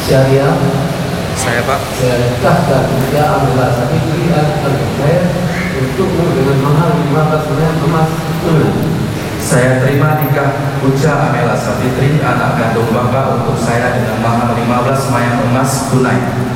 Syariah. Saya Pak. Saya nikahkan Ida Amila Sabitri Al-Zubair untukmu dengan mahar 15 gram emas tunai. Saya terima nikah Uja Amela Sabitri, anak kandung Bapak, untuk saya dengan mahar 15 mayang emas tunai.